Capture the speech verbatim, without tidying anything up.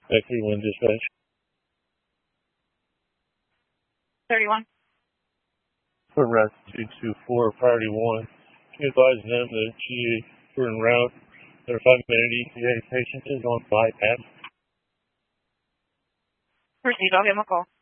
Factory one dispatch. thirty-one. For route two two four, priority one. Can you advise them that G A for en route? Their five minute E T A patient is on bypass. Proceed, I'll give him a call.